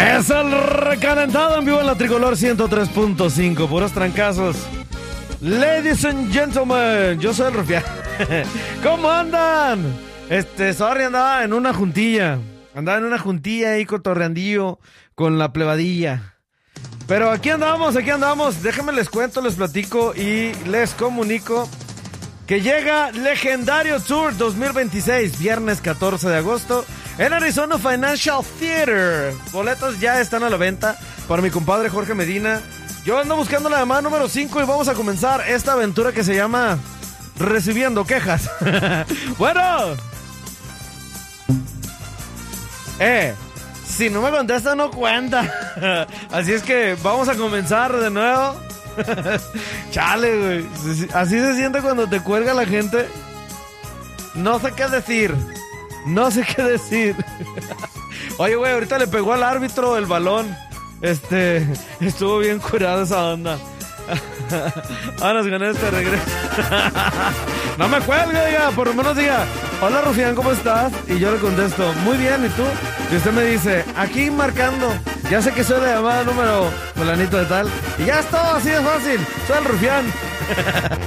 Es el recalentado en vivo en la Tricolor 103.5. Puros trancazos. Ladies and gentlemen, yo soy el Rufián. ¿Cómo andan? Sorry, andaba en una juntilla. Andaba en una juntilla ahí cotorreandillo con la plebadilla. Pero aquí andamos. Déjenme les cuento, les platico y les comunico que llega Legendario Tour 2026, viernes 14 de agosto, en Arizona Financial Theater. Boletos ya están a la venta para mi compadre Jorge Medina. Yo ando buscando la llamada número 5 y vamos a comenzar esta aventura que se llama Recibiendo Quejas. Bueno. Si no me contesta no cuenta. Así es que vamos a comenzar de nuevo. Chale, güey. Así se siente cuando te cuelga la gente. No sé qué decir. Oye, güey, ahorita le pegó al árbitro el balón. Estuvo bien curado esa onda. Vámonos con este regreso. No me cuelgue, diga, por lo menos diga: hola Rufián, ¿cómo estás? Y yo le contesto: muy bien, ¿y tú? Y usted me dice: aquí marcando. Ya sé que soy la llamada número fulanito de tal. Y ya está, así de fácil. Soy el Rufián.